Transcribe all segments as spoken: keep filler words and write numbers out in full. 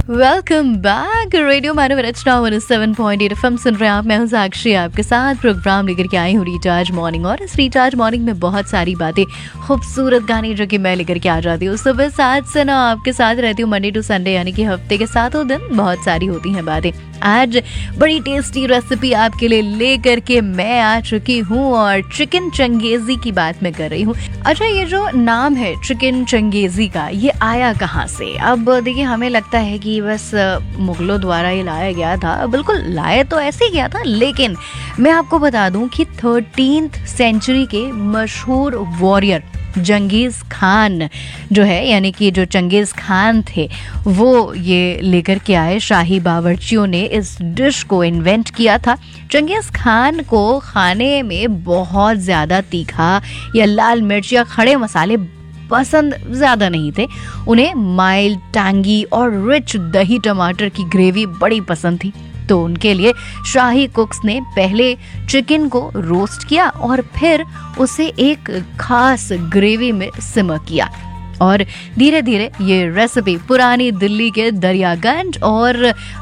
Welcome back radio मानव रचना one seven point eight FM सुन रहे हैं आप। मैं हूं साक्षी, आपके साथ प्रोग्राम लेकर के आई हूं रिचार्ज मॉर्निंग। और इस रिचार्ज मॉर्निंग में बहुत सारी बातें, खूबसूरत गाने जो कि मैं लेकर के आ जाती हूँ सुबह सात से ना आपके साथ रहती हूँ मंडे टू संडे, यानी कि हफ्ते के सातों दिन बहुत सारी होती हैं बातें। आज बड़ी टेस्टी रेसिपी आपके लिए लेकर के मैं आ चुकी हूँ और चिकन चंगेजी की बात मैं कर रही हूँ। अच्छा, ये जो नाम है चिकन चंगेजी का, ये आया कहाँ से? अब देखिए, हमें लगता है कि बस मुगलों द्वारा ये लाया गया था। बिल्कुल लाया तो ऐसे ही गया था, लेकिन मैं आपको बता दूं कि थर्टीन्थ सेंचुरी के मशहूर वॉरियर जंगीज खान जो है, यानी कि जो चंगेज खान थे, वो ये लेकर के आए। शाही बावर्चियों ने इस डिश को इन्वेंट किया था। चंगेज खान को खाने में बहुत ज़्यादा तीखा या लाल मिर्च या खड़े मसाले पसंद ज़्यादा नहीं थे। उन्हें माइल्ड, टैंगी और रिच दही टमाटर की ग्रेवी बड़ी पसंद थी। तो उनके लिए शाही कुक्स ने पहले चिकन को रोस्ट किया और फिर उसे एक खास ग्रेवी में सिमर किया। और धीरे धीरे ये रेसिपी पुरानी दिल्ली के दरियागंज और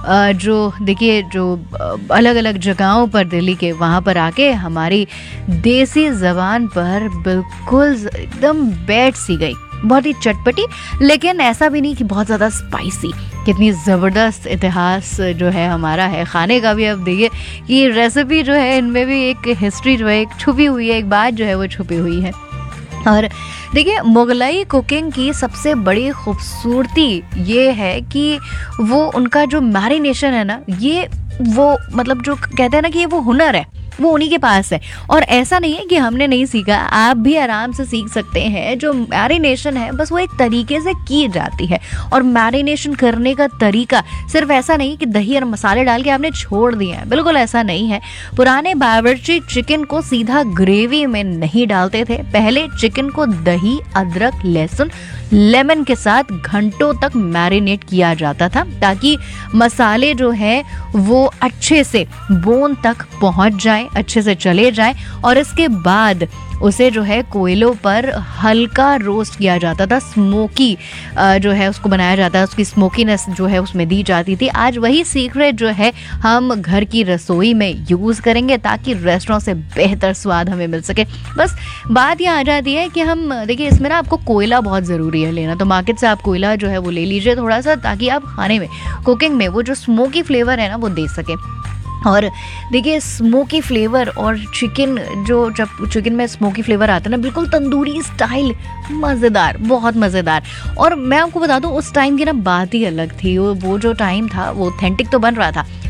जो देखिए जो अलग अलग जगहों पर दिल्ली के, वहाँ पर आके हमारी देसी ज़बान पर बिल्कुल एकदम बैठ सी गई। बहुत ही चटपटी, लेकिन ऐसा भी नहीं कि बहुत ज़्यादा स्पाइसी। कितनी ज़बरदस्त इतिहास जो है हमारा है खाने का भी। अब देखिए कि रेसिपी जो है, इनमें भी एक हिस्ट्री जो है, एक छुपी हुई है, एक बात जो है वो छुपी हुई है। और देखिए, मुगलाई कुकिंग की सबसे बड़ी खूबसूरती ये है कि वो उनका जो मैरिनेशन है ना, ये वो मतलब जो कहते हैं ना कि ये वो हुनर है, वो उन्हीं के पास है। और ऐसा नहीं है कि हमने नहीं सीखा, आप भी आराम से सीख सकते हैं। जो मैरिनेशन है बस वो एक तरीके से की जाती है। और मैरिनेशन करने का तरीका सिर्फ ऐसा नहीं कि दही और मसाले डाल के आपने छोड़ दिए हैं, बिल्कुल ऐसा नहीं है। पुराने बावर्ची चिकन को सीधा ग्रेवी में नहीं डालते थे। पहले चिकन को दही, अदरक, लहसुन, लेमन के साथ घंटों तक मैरिनेट किया जाता था, ताकि मसाले जो है वो अच्छे से बोन तक पहुंच जाए, अच्छे से चले जाए। और इसके बाद उसे जो है कोयलों पर हल्का रोस्ट किया जाता था। स्मोकी जो है उसको बनाया जाता है, उसकी स्मोकीनेस जो है उसमें दी जाती थी। आज वही सीक्रेट जो है हम घर की रसोई में यूज़ करेंगे, ताकि रेस्टोरेंट से बेहतर स्वाद हमें मिल सके। बस बात ये आ जाती है कि हम देखिए, इसमें ना आपको कोयला बहुत ज़रूरी है लेना। तो मार्केट से आप कोयला जो है वो ले लीजिए थोड़ा सा, ताकि आप खाने में, कुकिंग में वो जो स्मोकी फ्लेवर है ना वो दे सके। और देखिए, स्मोकी फ्लेवर और चिकन, जो जब चिकन में स्मोकी फ्लेवर आता है ना, बिल्कुल तंदूरी स्टाइल, मज़ेदार, बहुत मज़ेदार। और मैं आपको बता दूं, उस टाइम की ना बात ही अलग थी। वो वो जो टाइम था वो ऑथेंटिक तो बन रहा था,